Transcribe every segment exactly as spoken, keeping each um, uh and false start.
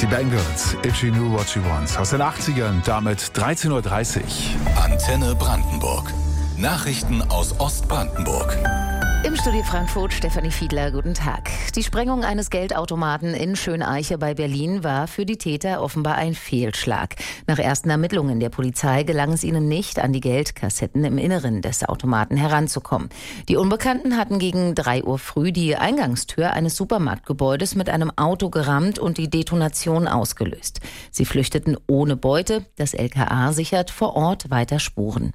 Bangles, If She Knew What She Wants. Aus den achtzigern, damit dreizehn Uhr dreißig. Antenne Brandenburg. Nachrichten aus Ostbrandenburg. Im Studio Frankfurt, Stefanie Fiedler, guten Tag. Die Sprengung eines Geldautomaten in Schöneiche bei Berlin war für die Täter offenbar ein Fehlschlag. Nach ersten Ermittlungen der Polizei gelang es ihnen nicht, an die Geldkassetten im Inneren des Automaten heranzukommen. Die Unbekannten hatten gegen drei Uhr früh die Eingangstür eines Supermarktgebäudes mit einem Auto gerammt und die Detonation ausgelöst. Sie flüchteten ohne Beute. Das L K A sichert vor Ort weiter Spuren.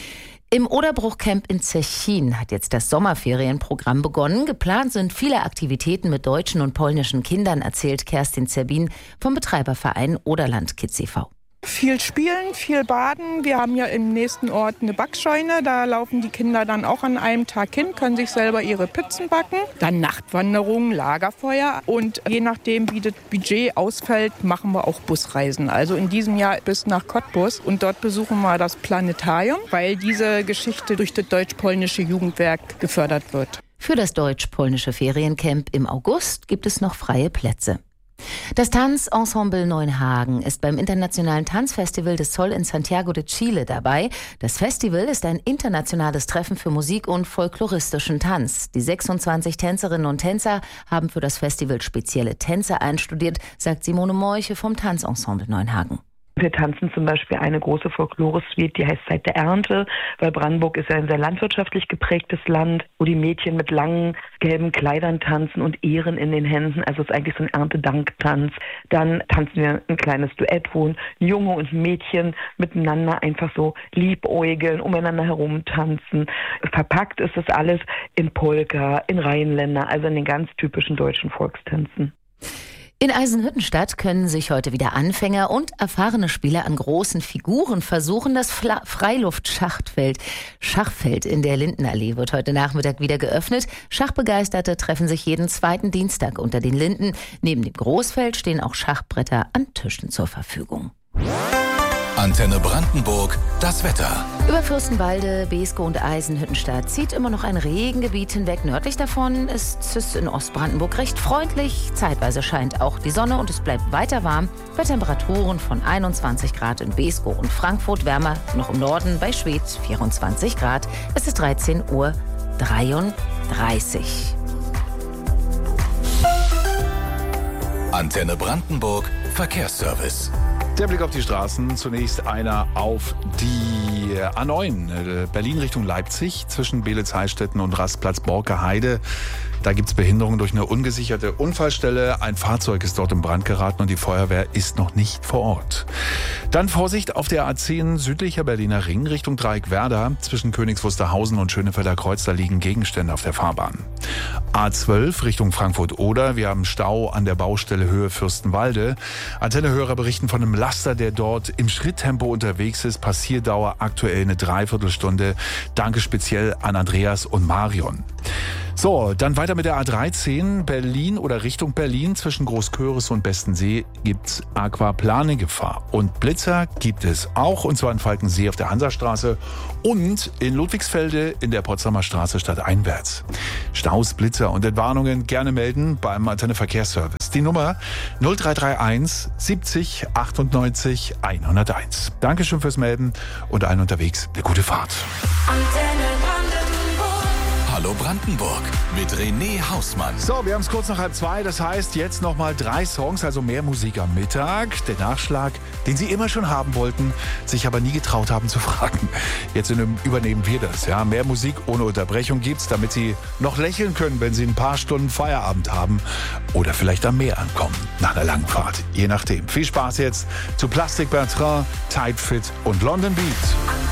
Im Oderbruch-Camp in Zechin hat jetzt das Sommerferienprogramm begonnen. Geplant sind viele Aktivitäten mit deutschen und polnischen Kindern, erzählt Kerstin Zerbin vom Betreiberverein Oderland Kids e V. Viel spielen, viel baden. Wir haben ja im nächsten Ort eine Backscheune. Da laufen die Kinder dann auch an einem Tag hin, können sich selber ihre Pizzen backen. Dann Nachtwanderungen, Lagerfeuer. Und je nachdem, wie das Budget ausfällt, machen wir auch Busreisen. Also in diesem Jahr bis nach Cottbus. Und dort besuchen wir das Planetarium, weil diese Geschichte durch das Deutsch-Polnische Jugendwerk gefördert wird. Für das deutsch-polnische Feriencamp im August gibt es noch freie Plätze. Das Tanzensemble Neuenhagen ist beim internationalen Tanzfestival des Sol in Santiago de Chile dabei. Das Festival ist ein internationales Treffen für Musik und folkloristischen Tanz. Die sechsundzwanzig Tänzerinnen und Tänzer haben für das Festival spezielle Tänze einstudiert, sagt Simone Morche vom Tanzensemble Neuenhagen. Wir tanzen zum Beispiel eine große Folklore-Suite, die heißt Zeit der Ernte, weil Brandenburg ist ja ein sehr landwirtschaftlich geprägtes Land, wo die Mädchen mit langen gelben Kleidern tanzen und Ähren in den Händen. Also es ist eigentlich so ein Erntedanktanz. Dann tanzen wir ein kleines Duett, wo ein Junge und ein Mädchen miteinander einfach so liebäugeln, umeinander herumtanzen. Verpackt ist das alles in Polka, in Rheinländer, also in den ganz typischen deutschen Volkstänzen. In Eisenhüttenstadt können sich heute wieder Anfänger und erfahrene Spieler an großen Figuren versuchen. Das Fla- Freiluft-Schachfeld Schachfeld in der Lindenallee wird heute Nachmittag wieder geöffnet. Schachbegeisterte treffen sich jeden zweiten Dienstag unter den Linden. Neben dem Großfeld stehen auch Schachbretter an Tischen zur Verfügung. Antenne Brandenburg, das Wetter. Über Fürstenwalde, Beeskow und Eisenhüttenstadt zieht immer noch ein Regengebiet hinweg. Nördlich davon ist es in Ostbrandenburg recht freundlich. Zeitweise scheint auch die Sonne und es bleibt weiter warm. Bei Temperaturen von einundzwanzig Grad in Beeskow und Frankfurt, wärmer noch im Norden bei Schwedt vierundzwanzig Grad. Es ist dreizehn Uhr dreiunddreißig. Antenne Brandenburg, Verkehrsservice. Der Blick auf die Straßen. Zunächst einer auf die A neun, Berlin Richtung Leipzig, zwischen Beelitz-Heilstätten und Rastplatz Borke-Heide. Da gibt es Behinderungen durch eine ungesicherte Unfallstelle. Ein Fahrzeug ist dort in Brand geraten und die Feuerwehr ist noch nicht vor Ort. Dann Vorsicht auf der A zehn südlicher Berliner Ring Richtung Dreieck Werder. Zwischen Königs Wusterhausen und Schönefelder Kreuz, da liegen Gegenstände auf der Fahrbahn. A zwölf Richtung Frankfurt-Oder. Wir haben Stau an der Baustelle Höhe Fürstenwalde. Antennehörer berichten von einem Laster, der dort im Schritttempo unterwegs ist. Passierdauer aktuell eine Dreiviertelstunde. Danke speziell an Andreas und Marion. So, dann weiter mit der A dreizehn, Berlin oder Richtung Berlin. Zwischen Großköris und Bestensee gibt's Aquaplaning-Gefahr. Und Blitzer gibt es auch, und zwar in Falkensee auf der Hansastraße und in Ludwigsfelde in der Potsdamer Straße stadteinwärts. Staus, Blitzer und Entwarnungen gerne melden beim Antenne Verkehrsservice. Die Nummer null drei drei eins siebzig achtundneunzig hunderteins. Dankeschön fürs Melden und allen unterwegs eine gute Fahrt. Antenne Hallo Brandenburg mit René Hausmann. So, wir haben es kurz nach halb zwei. Das heißt, jetzt nochmal drei Songs, also mehr Musik am Mittag. Der Nachschlag, den Sie immer schon haben wollten, sich aber nie getraut haben zu fragen. Jetzt übernehmen wir das. Ja, mehr Musik ohne Unterbrechung gibt's, damit Sie noch lächeln können, wenn Sie ein paar Stunden Feierabend haben oder vielleicht am Meer ankommen nach einer langen Fahrt. Je nachdem. Viel Spaß jetzt zu Plastic Bertrand, Tight Fit und London Beat.